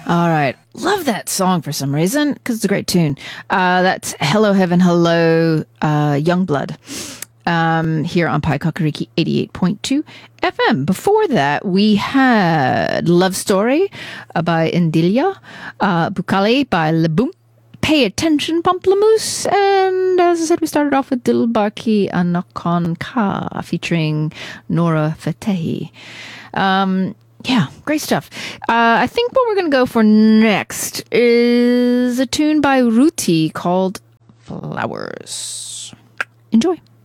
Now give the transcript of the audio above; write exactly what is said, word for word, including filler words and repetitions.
All right. Love that song for some reason because it's a great tune. Uh, that's Hello Heaven, Hello uh, Youngblood um, here on Pi Kakariki eighty-eight point two F M. Before that, we had Love Story uh, by Indilia, uh, Bukale by Leboom, Pay Attention Pamplemousse, and as I said, we started off with Dilbaki Anakon Ka featuring Nora Fatehi. Um, yeah, great stuff. Uh, I think what we're going to go for next is a tune by Ruti called Flowers. Enjoy.